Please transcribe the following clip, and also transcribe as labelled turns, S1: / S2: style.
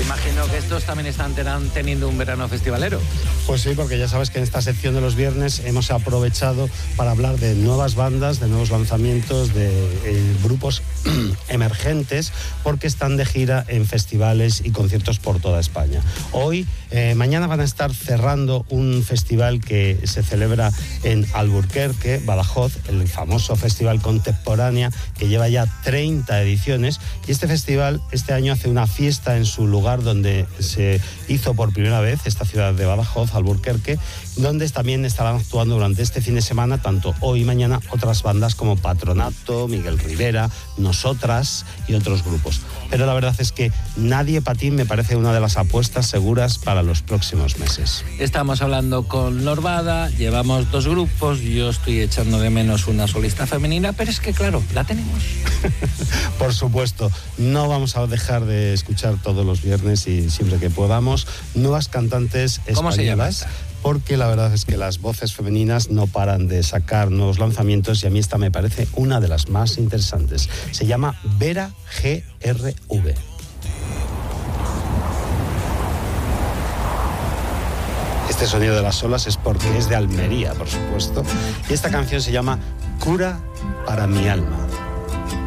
S1: Imagino que estos también están teniendo un verano festivalero.
S2: Pues sí, porque ya sabes que en esta sección de los viernes hemos aprovechado para hablar de nuevas bandas, de nuevos lanzamientos, de grupos emergentes, porque están de gira en festivales y conciertos por toda España. Mañana van a estar cerrando un festival que se celebra en Alburquerque, Badajoz, el famoso Festival Contemporánea, que lleva ya 30 ediciones, y este festival este año hace una fiesta en su lugar donde se hizo por primera vez, esta ciudad de Badajoz, Alburquerque, donde también estarán actuando durante este fin de semana, tanto hoy y mañana, otras bandas como Patronato, Miguel Rivera, Nosotras y otros grupos. Pero la verdad es que Nadie Patín me parece una de las apuestas seguras para los próximos meses.
S1: Estamos hablando con Lorbada, llevamos 2 grupos, yo estoy echando de menos una solista femenina, pero es que claro, la tenemos.
S2: Por supuesto, no vamos a dejar de escuchar todos los viernes y siempre que podamos nuevas cantantes españolas.
S1: ¿Cómo se llama?
S2: Porque la verdad es que las voces femeninas no paran de sacar nuevos lanzamientos y a mí esta me parece una de las más interesantes. Se llama Vera GRV. Este sonido de las olas es porque es de Almería, por supuesto. Y esta canción se llama Cura para mi alma.